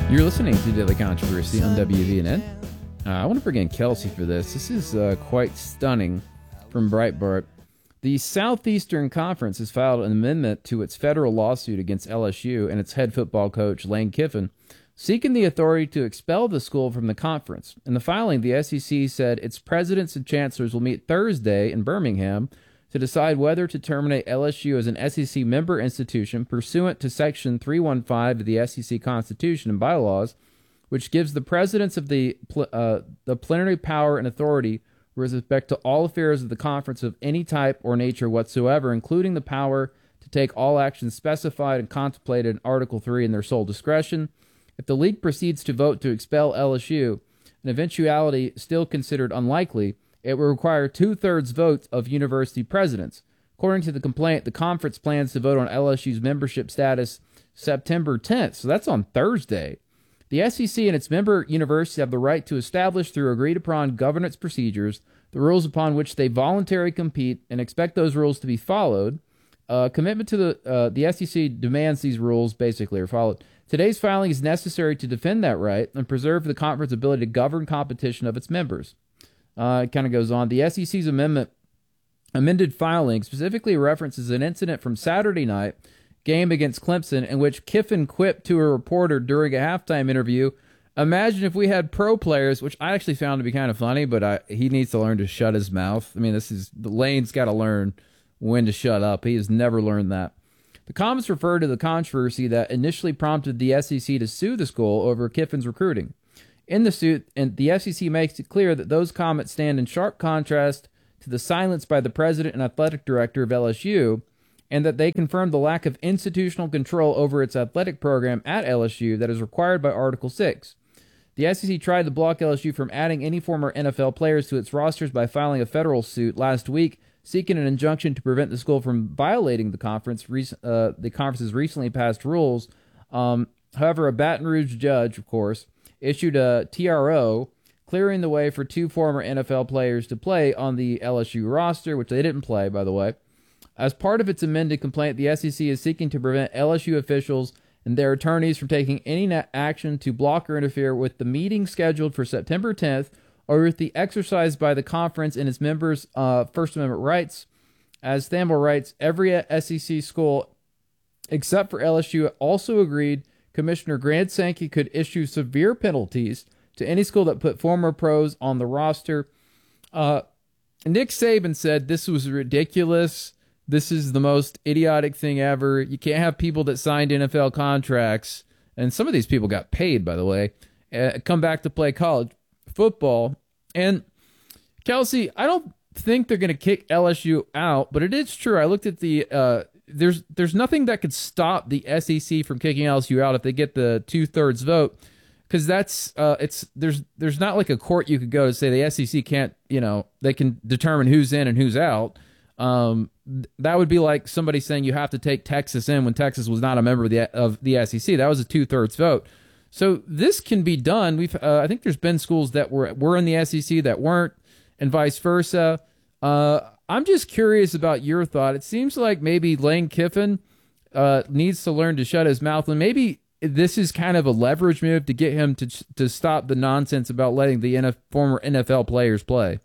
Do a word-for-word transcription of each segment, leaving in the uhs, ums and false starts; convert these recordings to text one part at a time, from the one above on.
You're listening to Daily Controversy on W V N N. Uh, I want to bring in Kelsey for this. This is uh, quite stunning from Breitbart. The Southeastern Conference has filed an amendment to its federal lawsuit against L S U and its head football coach, Lane Kiffin, seeking the authority to expel the school from the conference. In the filing, the S E C said its presidents and chancellors will meet Thursday in Birmingham to decide whether to terminate L S U as an S E C member institution pursuant to Section three fifteen of the S E C Constitution and bylaws, which gives the presidents of the uh, the plenary power and authority with respect to all affairs of the conference of any type or nature whatsoever, including the power to take all actions specified and contemplated in Article three in their sole discretion. If the league proceeds to vote to expel L S U, an eventuality still considered unlikely, it will require two-thirds votes of university presidents. According to the complaint, the conference plans to vote on L S U's membership status September tenth, so that's on Thursday. The S E C and its member universities have the right to establish through agreed-upon governance procedures the rules upon which they voluntarily compete and expect those rules to be followed. Uh, commitment to the uh, the S E C demands these rules basically are followed. Today's filing is necessary to defend that right and preserve the conference's ability to govern competition of its members. Uh, it kind of goes on. The S E C's amendment amended filing specifically references an incident from Saturday night game against Clemson in which Kiffin quipped to a reporter during a halftime interview, "Imagine if we had pro players," which I actually found to be kind of funny, but I, he needs to learn to shut his mouth. I mean, this is Lane's got to learn when to shut up. He has never learned that. The comments refer to the controversy that initially prompted the S E C to sue the school over Kiffin's recruiting. In the suit, and the S E C makes it clear that those comments stand in sharp contrast to the silence by the president and athletic director of L S U, and that they confirm the lack of institutional control over its athletic program at L S U that is required by Article six. The S E C tried to block L S U from adding any former N F L players to its rosters by filing a federal suit last week, seeking an injunction to prevent the school from violating the conference, uh, the conference's recently passed rules. Um, however, a Baton Rouge judge, of course, issued a T R O clearing the way for two former N F L players to play on the L S U roster, which they didn't play, by the way. As part of its amended complaint, the S E C is seeking to prevent L S U officials and their attorneys from taking any action to block or interfere with the meeting scheduled for September tenth or with the exercise by the conference and its members' uh, First Amendment rights. As Thamble writes, every S E C school, except for L S U, also agreed Commissioner Grant Sankey could issue severe penalties to any school that put former pros on the roster. Uh, Nick Saban said this was ridiculous. This is the most idiotic thing ever. You can't have people that signed N F L contracts, and some of these people got paid, by the way, uh, come back to play college football. And Kelsey, I don't think they're going to kick L S U out, but it is true. I looked at the uh, there's there's nothing that could stop the S E C from kicking L S U out if they get the two thirds vote, because that's uh, it's there's there's not like a court you could go to say the S E C can't, you know, they can determine who's in and who's out. Um, that would be like somebody saying you have to take Texas in when Texas was not a member of the of the S E C. That was a two thirds vote. So this can be done. We've uh, I think there's been schools that were were in the S E C that weren't, and vice versa. Uh, I'm just curious about your thought. It seems like maybe Lane Kiffin uh, needs to learn to shut his mouth, and maybe this is kind of a leverage move to get him to to stop the nonsense about letting the N F, former N F L players play.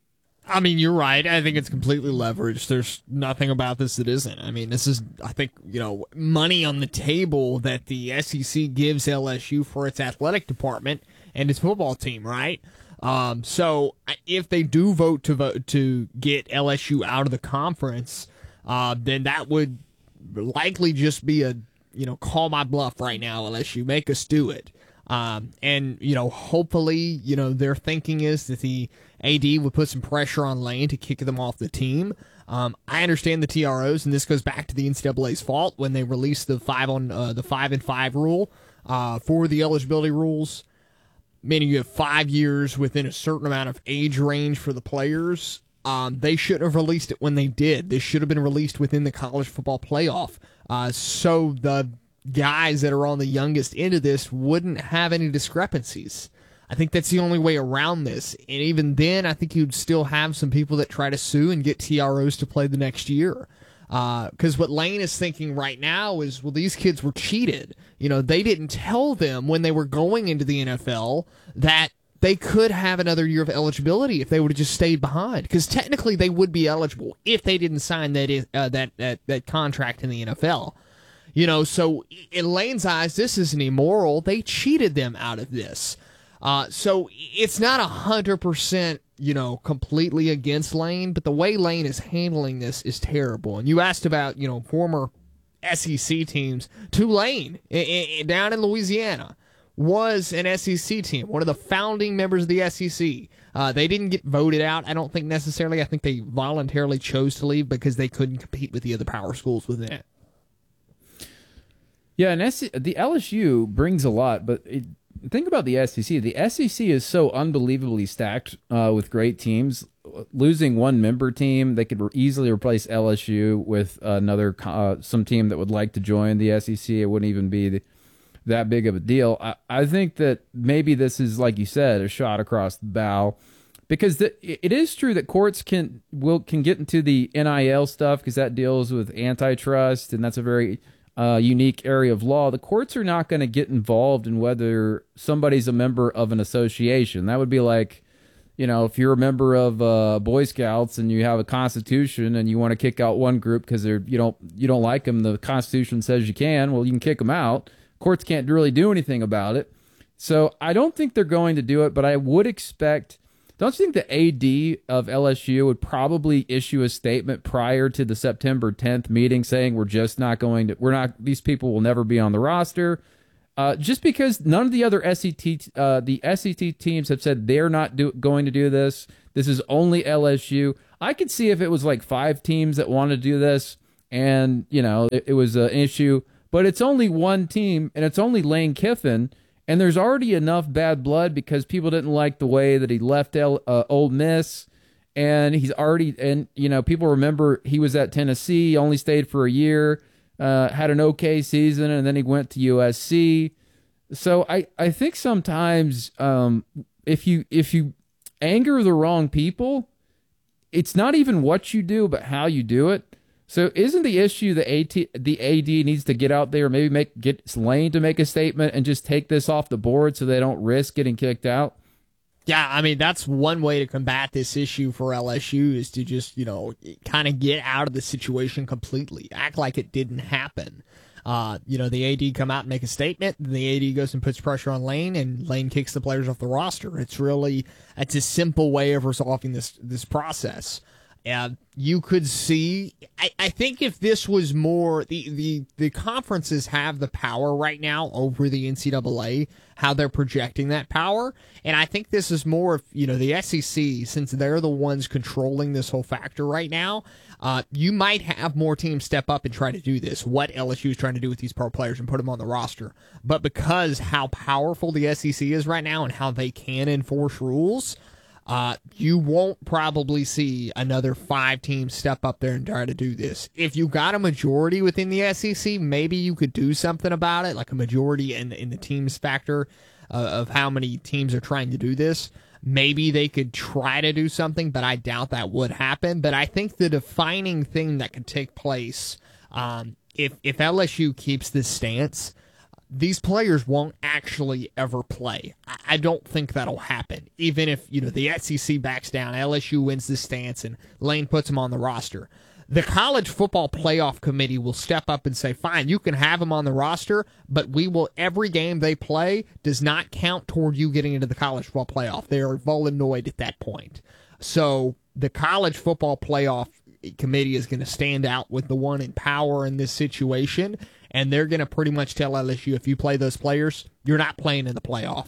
I mean, you're right. I think it's completely leveraged. There's nothing about this that isn't. I mean, this is, I think, you know, money on the table that the S E C gives L S U for its athletic department and its football team, right? Um, so if they do vote to vote to get L S U out of the conference, uh, then that would likely just be a, you know, call my bluff right now, L S U, make us do it. Um, and, you know, hopefully, you know, their thinking is that the A D would put some pressure on Lane to kick them off the team. Um, I understand the T R Os, and this goes back to the N C double A's fault when they released the five on uh, the five and five rule uh, for the eligibility rules, meaning you have five years within a certain amount of age range for the players. Um, they shouldn't have released it when they did. This should have been released within the college football playoff, uh, so the guys that are on the youngest end of this wouldn't have any discrepancies. I think that's the only way around this. And even then, I think you'd still have some people that try to sue and get T R Os to play the next year. Because uh, what Lane is thinking right now is, well, these kids were cheated. You know, they didn't tell them when they were going into the N F L that they could have another year of eligibility if they would have just stayed behind. Because technically they would be eligible if they didn't sign that, uh, that that that contract in the N F L. You know, so in Lane's eyes, this isn't immoral. They cheated them out of this. Uh, so it's not a hundred percent, you know, completely against Lane, but the way Lane is handling this is terrible. And you asked about, you know, former S E C teams. Tulane I- I- down in Louisiana was an S E C team, one of the founding members of the S E C. Uh, they didn't get voted out, I don't think necessarily. I think they voluntarily chose to leave because they couldn't compete with the other power schools within it. Yeah, and S- the L S U brings a lot, but it, think about the S E C. The S E C is so unbelievably stacked uh, with great teams. Losing one member team, they could re- easily replace L S U with another uh, some team that would like to join the S E C. It wouldn't even be the, that big of a deal. I, I think that maybe this is, like you said, a shot across the bow, because the, it is true that courts can will can get into the N I L stuff because that deals with antitrust, and that's a very Uh, unique area of law. The courts are not going to get involved in whether somebody's a member of an association. That would be like, you know, if you're a member of uh, Boy Scouts and you have a constitution and you want to kick out one group because they're you don't you don't like them. The Constitution says you can. Well, you can kick them out. Courts can't really do anything about it. So I don't think they're going to do it, but I would expect. Don't you think the A D of L S U would probably issue a statement prior to the September tenth meeting saying we're just not going to, we're not, these people will never be on the roster, uh, just because none of the other S E C, uh, the S E C teams have said they're not do, going to do this. This is only L S U. I could see if it was like five teams that wanted to do this, and you know it, it was an issue, but it's only one team, and it's only Lane Kiffin. And there's already enough bad blood because people didn't like the way that he left L, uh, Ole Miss, and he's already, and you know, people remember he was at Tennessee, only stayed for a year, uh, had an okay season, and then he went to U S C. So I, I think sometimes um, if you if you anger the wrong people, it's not even what you do, but how you do it. So isn't the issue the AT, the A D needs to get out there, maybe make get Lane to make a statement and just take this off the board so they don't risk getting kicked out? Yeah, I mean, that's one way to combat this issue for L S U is to just, you know, kind of get out of the situation completely, act like it didn't happen. Uh, you know, the A D come out and make a statement, and the A D goes and puts pressure on Lane, and Lane kicks the players off the roster. It's really, it's a simple way of resolving this this process. Uh, you could see, I, I think if this was more, the, the, the conferences have the power right now over the N C double A, how they're projecting that power. And I think this is more of, you know, the S E C, since they're the ones controlling this whole factor right now, uh, you might have more teams step up and try to do this, what L S U is trying to do with these pro players and put them on the roster. But because how powerful the S E C is right now and how they can enforce rules, Uh, you won't probably see another five teams step up there and try to do this. If you got a majority within the S E C, maybe you could do something about it, like a majority in, in the teams factor uh, of how many teams are trying to do this. Maybe they could try to do something, but I doubt that would happen. But I think the defining thing that could take place, um, if, if L S U keeps this stance, these players won't actually ever play. I don't think that'll happen. Even if, you know, the S E C backs down, L S U wins this stance, and Lane puts them on the roster. The College Football Playoff Committee will step up and say, fine, you can have them on the roster, but we will, every game they play does not count toward you getting into the College Football Playoff. They are null and void at that point. So the College Football Playoff Committee is going to stand out with the one in power in this situation, and they're going to pretty much tell L S U, if you play those players, you're not playing in the playoff.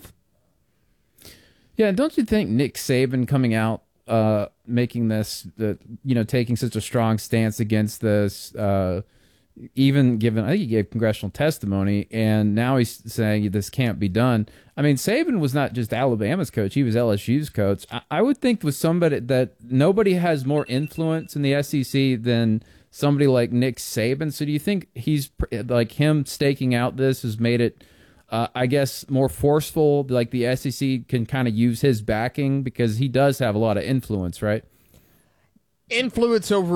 Yeah, don't you think Nick Saban coming out, uh, making this, uh, you know, taking such a strong stance against this, uh, even given, I think he gave congressional testimony, and now he's saying this can't be done. I mean, Saban was not just Alabama's coach, he was L S U's coach. I, I would think with somebody that nobody has more influence in the S E C than somebody like Nick Saban. So do you think he's, like, him staking out this has made it, uh, I guess, more forceful, like the S E C can kind of use his backing because he does have a lot of influence, right? Influence over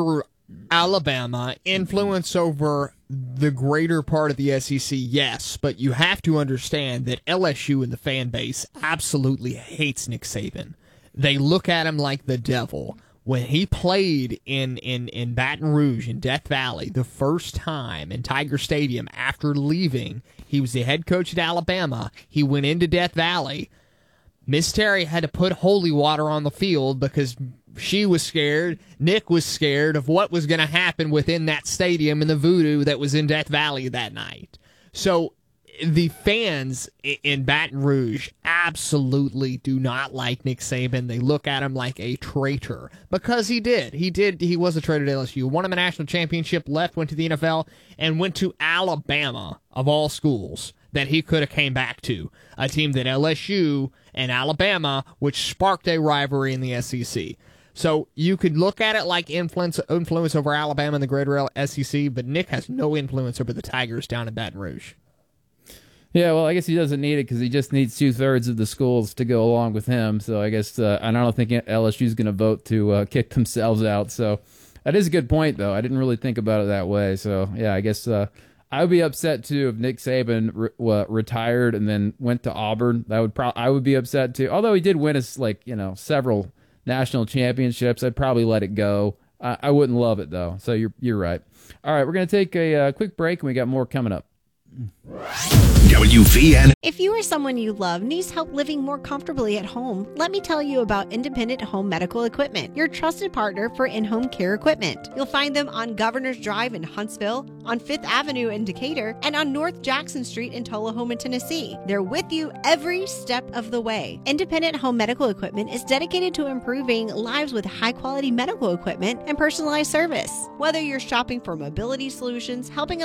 Alabama, influence over the greater part of the S E C, yes, but you have to understand that L S U and the fan base absolutely hates Nick Saban. They look at him like the devil. When he played in, in, in Baton Rouge, in Death Valley, the first time in Tiger Stadium after leaving, he was the head coach at Alabama. He went into Death Valley. Miss Terry had to put holy water on the field because she was scared. Nick was scared of what was going to happen within that stadium and the voodoo that was in Death Valley that night. So the fans in Baton Rouge absolutely do not like Nick Saban. They look at him like a traitor because he did. He did. He was a traitor to L S U. Won him a national championship, left, went to the N F L, and went to Alabama, of all schools, that he could have came back to. A team that L S U and Alabama, which sparked a rivalry in the S E C. So you could look at it like influence influence over Alabama and the greater S E C, but Nick has no influence over the Tigers down in Baton Rouge. Yeah, well, I guess he doesn't need it because he just needs two-thirds of the schools to go along with him. So I guess uh, I don't think L S U is going to vote to uh, kick themselves out. So that is a good point, though. I didn't really think about it that way. So, yeah, I guess uh, I would be upset, too, if Nick Saban re- uh, retired and then went to Auburn. That would pro- I would be upset, too. Although he did win us, like, you know, several national championships, I'd probably let it go. I, I wouldn't love it, though. So you're, you're right. All right, we're going to take a uh, quick break, and we got more coming up. W V N. If you or someone you love needs help living more comfortably at home, let me tell you about Independent Home Medical Equipment, your trusted partner for in-home care equipment. You'll find them on Governor's Drive in Huntsville, on Fifth Avenue in Decatur, and on North Jackson Street in Tullahoma, Tennessee. They're with you every step of the way. Independent Home Medical Equipment is dedicated to improving lives with high-quality medical equipment and personalized service. Whether you're shopping for mobility solutions, helping